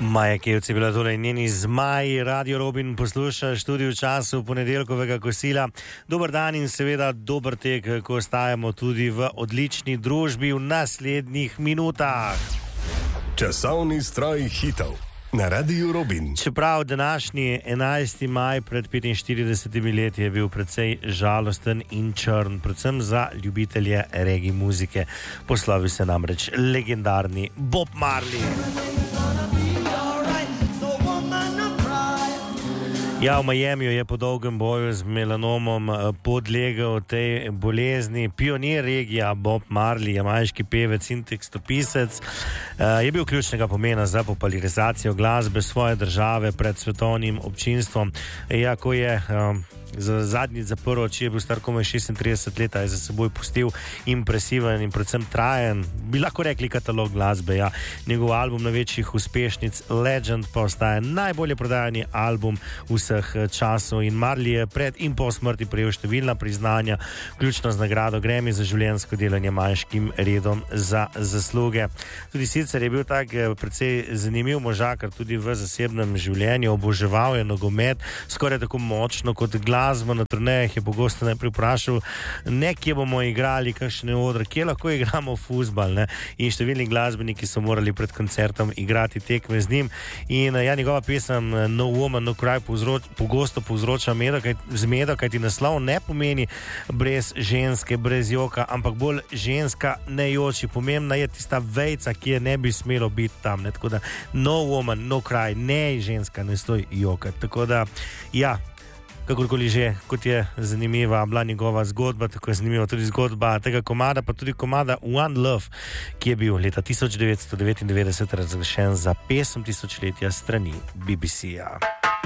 Maja Kevc je bila tole njeni zmaj, Radio Robin poslušaš tudi v času ponedeljkovega kosila. Dober dan in seveda dober tek, ko ostajamo tudi v odlični družbi v naslednjih minutah. Časovni stroj hitov na Radio Robin. Čeprav današnji 11. maj pred 45 leti je bil precej žalosten in črn, predvsem za ljubitelje reggae muzike. Poslovil se namreč legendarni Bob Marley. Ja, v Miamiju je po dolgem boju z melanomom podlegel tej bolezni. Pionir regija Bob Marley, jamajški pevec in tekstopisec, je bil ključnega pomena za popularizacijo glasbe svoje države pred svetovnim občinstvom. Ja, ko je zadnjič zaprl oči, je bil star komaj 36 let, je za seboj pustil impresiven in predvsem trajen, bi lahko rekli, katalog glasbe. Ja. Njegov album največjih uspešnic Legend pa ostaja najbolje prodajani album vseh časov in Marley je pred in po smrti prejel številna priznanja, vključno z nagrado Grammy za življenjsko delo in jamajškim redom za zasluge. Tudi sicer je bil tak precej zanimiv možakar tudi v zasebnem življenju, oboževal je nogomet, skoraj tako močno kot glasbo na turnejah. Je pogosto najprej vprašal, kje bomo igrali, kakšen je odr, kje lahko igramo fuzbal, ne? In številni glasbeniki so morali pred koncertom igrati tekme z njim. In ja, njegova pesem No Woman, No Cry pogosto povzroča zmedo, kajti naslov ne pomeni brez ženske, brez joka, ampak bolj ženska ne joči. Pomembna je tista vejca, ki je ne bi smelo biti tam, ne? Tako da No Woman, No Cry, ne ženska, ne stoj joka. Tako da, ja, kakorkoli že, kot je zanimiva bila njegova zgodba, tako je zanimiva tudi zgodba tega komada, pa tudi komada One Love, ki je bil leta 1999 razglašen za pesem tisočletja strani BBC-ja.